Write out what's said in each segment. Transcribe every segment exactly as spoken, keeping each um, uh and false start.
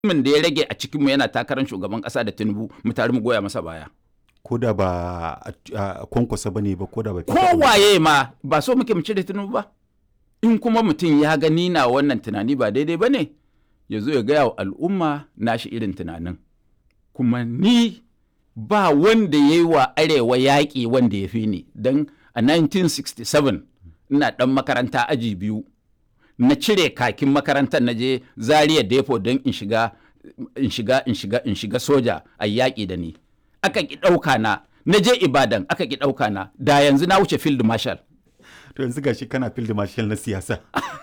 Min da ya rage a cikinmu yana takarar shugaban ƙasa da Tinubu mu tare mu goya masa baya. Ko da ba a kwankwasa ba ne ba ko da ba. Kowaye ma ba so muke mu cire Tinubu ba. In kuma mutum ya gani na wannan tunani ba daidai ba ne, ya zo ya gaya wa al'umma nashi irin tunanin. Kuma ni ba wanda ya yi wa arewa yaƙi wanda ya fi ni. Don a nineteen sixty-seven ina ɗan makaranta aji biyu. Na cire kakin makarantar na je Zaria Depo don in shiga in shiga in shiga in shiga soja a yaƙi da ni. Aka ki ɗauka na, na je Ibadan aka ki ɗauka na, da yanzu na wuce field marshal. To yanzu gashi kana field marshal na siyasa.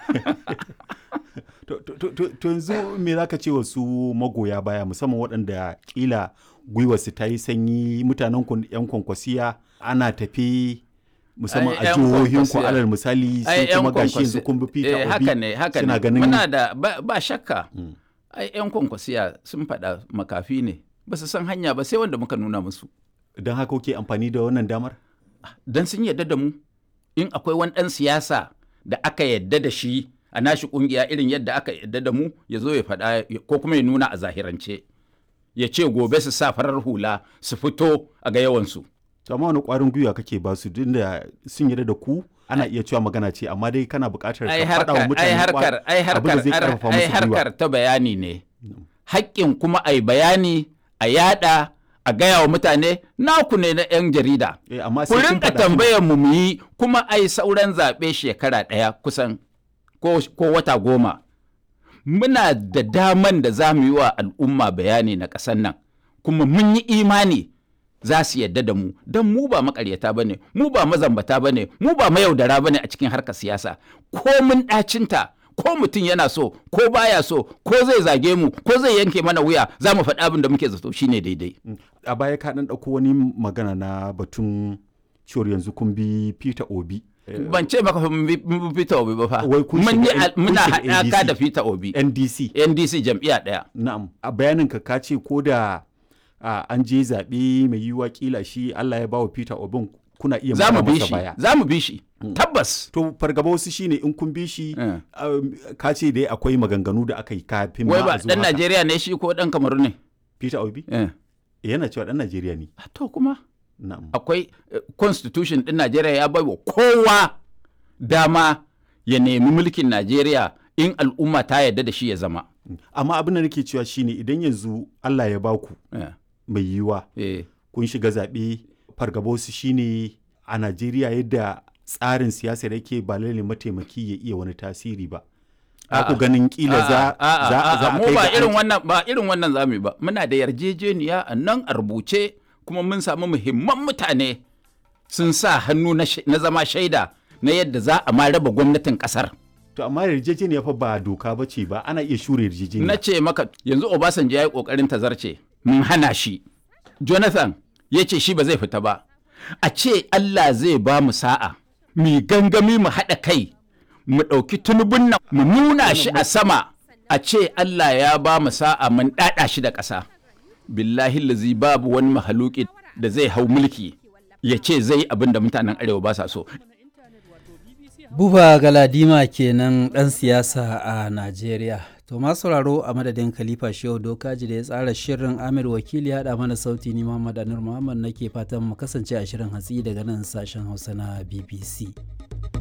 To yanzu me za ka ce wa su magoya baya musamman waɗanda ƙila gwiwarsu ta yi sanyi, mutanen yan kwankwasiya ana tafi musamman a jihohin ku alal misali sai kuma gashi yanzu kun bi Peter Obi haka ne haka ne muna da ba shakka ai yan kwankwasiya sun faɗa makafi ne ba su san hanya ba sai wanda muka nuna musu. Don haka kuke amfani da wannan damar don sun yarda da mu. In akwai wani ɗan siyasa da aka yarda da shi a nashi ƙungiya irin yadda aka yarda da mu ya zo ya faɗa ko kuma ya nuna a zahirance ya ce gobe su sa farar hula su fito a ga yawansu. Amma wani ƙwarin gwiwa kake ba su duk da sun yarda da ku ana iya cewa magana ce amma dai kana buƙatar ka faɗa wa mutane abin da zai ƙarfafa musu gwiwa. Ai harkar ta bayani ne. Haƙƙin kuma ai bayani a yada a gaya wa mutane naku ne na 'yan jarida. Ku rinka tambayar mu mu yi kuma ai sauran zaɓe shekara ɗaya kusan ko wata goma. Muna da daman da za mu yi wa al'umma bayani na ƙasar nan kuma mun yi imani za su yadda da mu don mu ba makaryata ba ne, mu ba mazambata ba ne, mu ba mayaudara ba ne a cikin harkar siyasa. Ko mun ɗacinta ko mutum yana so ko baya so ko zai zage mu ko zai yanke mana wuya za mu faɗi abin da muke zato shine daidai. A baya ka ɗan ɗauko wani magana na batun cewar yanzu kun bi Peter Obi. Ban ce maka mun bi Peter Obi ba fa. Muna haɗaka da Peter Obi. N D C. N D C jam'iyya ɗaya. Na'am. A bayaninka ka ce ko da an je zaɓe mai yiwuwa kila shi Allah ya ba wa Peter Obi kuna iya mara masa baya. Za mu bi shi. Tabbas. To fargaba wasu shine in kun bi shi ka ce dai akwai maganganu da aka yi kafin ma a zuwa. Wai ba ɗan Najeriya ne shi ko ɗan Kamaru ne? Peter Obi? Yana cewa ɗan Najeriya ne. To kuma. Akwai constitution ɗin Najeriya ya bai wa kowa dama ya nemi mulkin Najeriya in al'umma ta yarda da shi ya zama. Amma abin da nake cewa shine idan yanzu Allah ya baku mai yiwuwa kun shiga zaɓe fargaba wasu shine a Najeriya yadda tsarin siyasa da yake ba lalle mataimaki ya iya wani tasiri ba. Aku ganin kila za a kai ba irin wannan ba irin wannan zamu yi ba. Muna da yarjejeniya a nan a rubuce kuma mun samu muhimman mutane sun sa hannu na zama shaida na yadda za a ma raba gwamnatin kasar. To amma yarjejeniya fa ba doka ba ce ba ana iya shure yarjejeniya. Na ce maka yanzu Obasanjo ya yi kokarin tazarce mun hana shi. Jonathan ya ce shi ba zai fita ba. A ce Allah zai ba mu sa'a mu gangami mu haɗa kai mu ɗauki tunubun nan mu nuna shi a sama a ce Allah ya ba mu sa'a mun ɗaɗa shi da ƙasa. Billahi lazi babu wani mahaluki da zai hau mulki ya ce zai abin da mutanen arewa ba sa so. Buba Galadima kenan ɗan siyasa a Najeriya. To masu sauraro a madadin Khalifa Shehu Dokaji da ya tsara shirin Amir Wakili ya haɗa mana sauti ni Muhammad Anur Muhammad nake fatan mu kasance a shirin hatsi daga nan sashen Hausa na B B C.